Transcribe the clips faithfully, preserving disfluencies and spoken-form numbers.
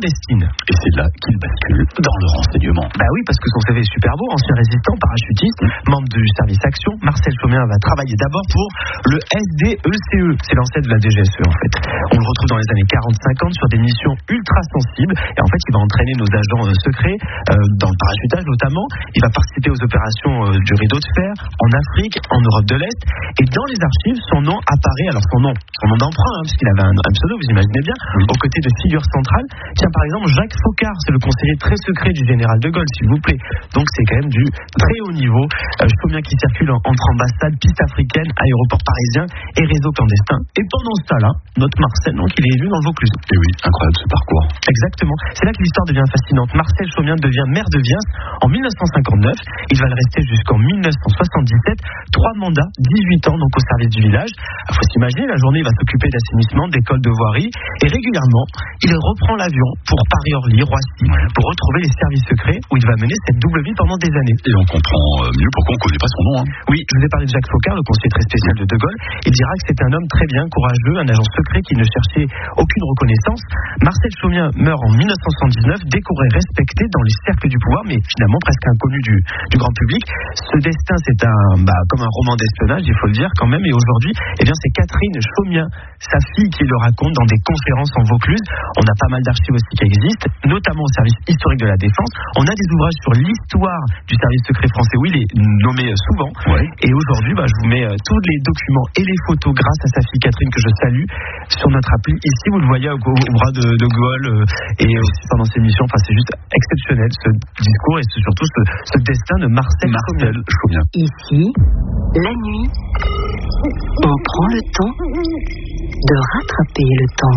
clandestine. Et c'est là qu'il bascule dans le renseignement. Bah oui, parce que son C V est super beau, ancien résistant, parachutiste, membre du service Action. Marcel Chaumien va travailler d'abord pour le S D E C E, c'est l'ancêtre de la D G S E en fait. On le retrouve dans les années quarante cinquante sur des missions ultra sensibles, et en fait il va entraîner nos agents euh, secrets, euh, dans le parachutage notamment. Il va participer aux opérations euh, du rideau de fer, en Afrique, en Europe de l'Est, et dans les archives, son nom apparaît, alors son nom, son nom d'emprunt, hein, parce qu'il avait un, un pseudo, vous imaginez bien, oui. Aux côtés de figures centrales. Tiens, par exemple, Jacques Faucard, c'est le conseiller très secret du général de Gaulle, s'il vous plaît. Donc c'est quand même du très haut niveau. Euh, Chaumien qui circule en, entre ambassades, pistes africaines, aéroports parisiens et réseaux clandestins. Et pendant ce temps-là, notre Marcel, donc, il est élu dans le Vaucluse. Et oui, incroyable ce parcours. Exactement. C'est là que l'histoire devient fascinante. Marcel Chaumien devient maire de Viens en mille neuf cent cinquante-neuf. Il va le rester jusqu'en mille neuf cent soixante-dix-sept. Trois mandats, dix-huit ans donc au service du village. Il faut s'imaginer, la journée, il va s'occuper d'assainissement, d'école, de voirie. Et régulièrement, il reprend l'avion pour Paris-Orly, Roissy, pour retrouver les services secrets où il va mener cette double vie pendant des années. Et on comprend mieux pourquoi on ne connaît pas son nom. Hein. Oui, je vous ai parlé de Jacques Faucard, le conseiller très spécial de De Gaulle. Il dira que c'est un homme très bien, courageux, un agent secret qui ne cherchait aucune reconnaissance. Marcel Chaumien meurt en mille neuf cent soixante-dix-neuf, décoré, respecté dans les cercles du pouvoir, mais finalement presque inconnu du, du grand public. Ce destin, c'est un, bah, comme un roman d'espionnage, il faut le dire quand même. Et aujourd'hui, eh bien, c'est Catherine Chaumien, sa fille, qui le raconte dans des conférences en Vaucluse. On a pas mal d'archives aussi qui existent, notamment au service historique de la Défense. On a des ouvrages sur l'histoire du service secret français où il est nommé souvent. Ouais. Et aujourd'hui, bah, je vous mets euh, tous les documents et les photos grâce à sa fille Catherine que je salue sur notre appli. Ici, vous le voyez au, au bras de, de Gaulle euh, et aussi pendant ses missions. Enfin, c'est juste exceptionnel ce discours et surtout ce, ce destin de Marcel, Marcel Chaumien. Ici, la nuit, on prend le temps de rattraper le temps.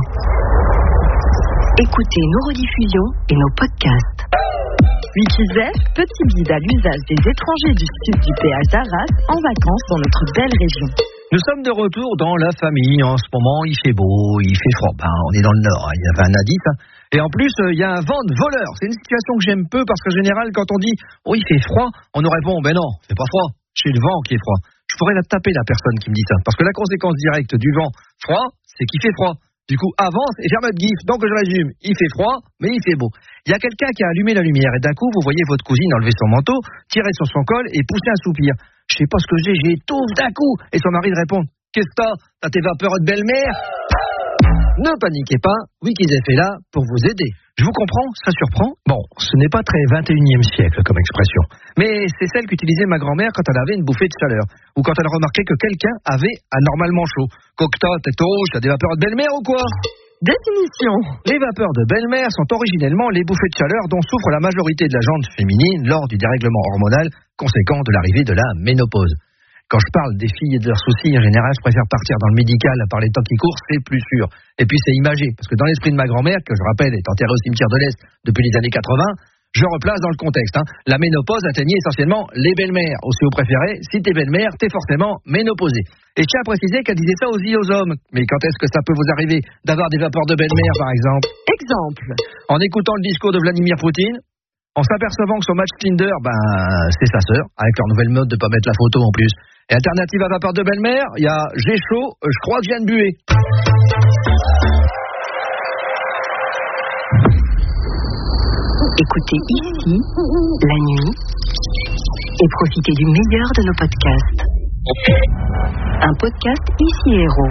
Écoutez nos rediffusions et nos podcasts. Wikizef, petit guide à l'usage des étrangers du sud du péage d'Arras en vacances dans notre belle région. Nous sommes de retour dans la famille. En ce moment, il fait beau, il fait froid. Ben, on est dans le nord, hein. Il y avait un indice. Hein. Et en plus, euh, il y a un vent de voleur. C'est une situation que j'aime peu parce qu'en général, quand on dit « Oh, il fait froid », on nous répond « Ben non, c'est pas froid, c'est le vent qui est froid ». Je pourrais la taper, la personne qui me dit ça. Parce que la conséquence directe du vent froid, c'est qu'il fait froid. Du coup, avance et ferme votre gif. Donc, je résume. Il fait froid, mais il fait beau. Il y a quelqu'un qui a allumé la lumière et d'un coup, vous voyez votre cousine enlever son manteau, tirer sur son col et pousser un soupir. Je sais pas ce que j'ai, j'étouffe d'un coup. Et son mari répond, qu'est-ce que t'as? T'as tes vapeurs de belle-mère? Ne paniquez pas, Wikizef est là pour vous aider. Je vous comprends, ça surprend. Bon, ce n'est pas très vingt et unième siècle comme expression. Mais c'est celle qu'utilisait ma grand-mère quand elle avait une bouffée de chaleur. Ou quand elle remarquait que quelqu'un avait anormalement chaud. Cocta, tête rouge, t'as des vapeurs de belle-mère ou quoi? Définition. Les vapeurs de belle-mère sont originellement les bouffées de chaleur dont souffre la majorité de la gente féminine lors du dérèglement hormonal conséquent de l'arrivée de la ménopause. Quand je parle des filles et de leurs soucis, en général, je préfère partir dans le médical par les temps qui courent, c'est plus sûr. Et puis c'est imagé, parce que dans l'esprit de ma grand-mère, que je rappelle est enterrée au cimetière de l'Est depuis les années quatre-vingts, je replace dans le contexte. Hein. La ménopause atteignait essentiellement les belles-mères. Ou si vous préférez, si t'es belle-mère, t'es forcément ménopausée. Et je tiens à préciser qu'elle disait ça aussi aux hommes. Mais quand est-ce que ça peut vous arriver d'avoir des vapeurs de belle-mère, par exemple? Exemple. En écoutant le discours de Vladimir Poutine, en s'apercevant que son match Tinder, ben, c'est sa sœur, avec leur nouvelle mode de pas mettre la photo en plus. Et alternative à vapeur de belle-mère, il y a j'ai chaud, je crois que je viens de buer. Écoutez ici, la nuit, et profitez du meilleur de nos podcasts. Un podcast Ici Héros.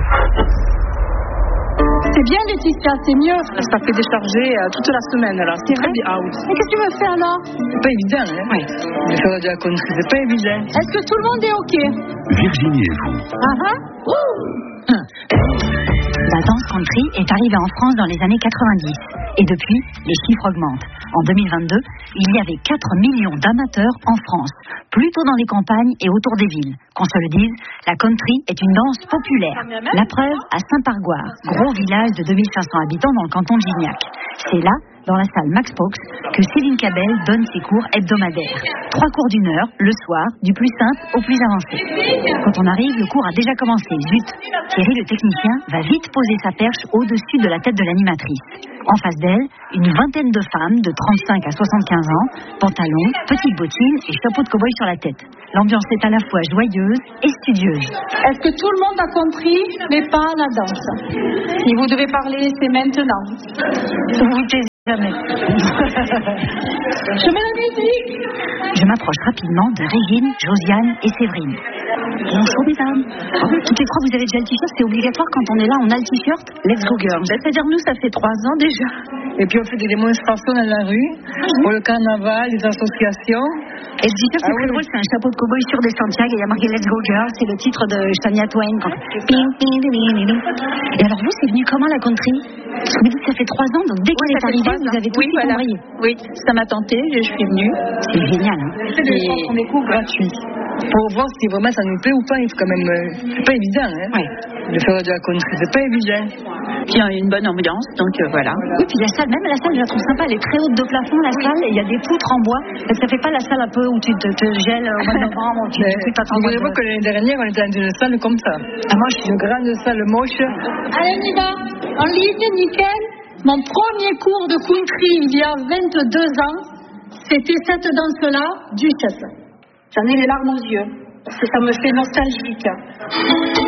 C'est bien Laetitia, c'est mieux. Ça fait décharger euh, toute la semaine là. C'est très bien. Ah oui. Et qu'est-ce que tu veux faire alors? C'est pas évident, hein. Oui. De faire de la connerie, c'est pas évident. Est-ce que tout le monde est OK? Virginie et vous. Ah ah. La danse country est arrivée en France dans les années quatre-vingt-dix. Et depuis, les chiffres augmentent. En deux mille vingt-deux, il y avait quatre millions d'amateurs en France, plutôt dans les campagnes et autour des villes. Qu'on se le dise, la country est une danse populaire. La preuve à Saint-Pargoire, gros village de deux mille cinq cents habitants dans le canton de Gignac. C'est là, dans la salle Max Pox, que Céline Cabel donne ses cours hebdomadaires. Trois cours d'une heure, le soir, du plus simple au plus avancé. Quand on arrive, le cours a déjà commencé. Zut! Thierry, le technicien, va vite poser sa perche au-dessus de la tête de l'animatrice. En face d'elle, une vingtaine de femmes de trente-cinq à soixante-quinze ans, pantalons, petites bottines et chapeau de cow-boy sur la tête. L'ambiance est à la fois joyeuse et studieuse. Est-ce que tout le monde a compris, mais pas la danse? Si vous devez parler, c'est maintenant. Vous Jamais. Je mets la musique. Je m'approche rapidement de Régine, Josiane et Séverine. Bonjour mesdames. Toutes les trois, vous avez déjà le t-shirt, c'est obligatoire quand on est là, on a le t-shirt. Let's go girls. C'est-à-dire nous, ça fait trois ans déjà. Et puis on fait des démonstrations dans la rue, pour le carnaval, les associations. Et le t-shirt, c'est ah, très oui. drôle, c'est un chapeau de cow-boy sur des Santiago, et il y a marqué Let's Go Girls, c'est le titre de Shania Twain. Quand... Ping, ping, ping, ping, ping. Et alors vous, c'est venu comment la country? Parce que vous dites que ça fait trois ans, donc dès que oui, c'est arrivé, vous avez tout oui, voilà. Oui, ça m'a tenté, je suis venue. C'est génial. Hein. C'est des et... premiers cours gratuits. Pour voir si vraiment ça nous plaît ou pas, c'est quand même euh, c'est pas évident. Hein. Ouais. De faire de la country, c'est pas évident. Puis il y a une bonne ambiance, donc euh, voilà. Oui, puis la salle, même la salle, je la trouve sympa, elle est très haute de plafond, la salle, et il y a des poutres en bois. Et ça fait pas la salle un peu où tu te, te gèles au mois de novembre, où tu t'attends. Vous voyez que l'année dernière, on était dans une salle comme ça. Ah, moi, je suis une grande salle moche. Allez, on y va. En ligne, nickel. Mon premier cours de country il y a vingt-deux ans, c'était cette danse-là, du Duchesse. J'en ai les larmes aux yeux, parce que ça me fait nostalgique.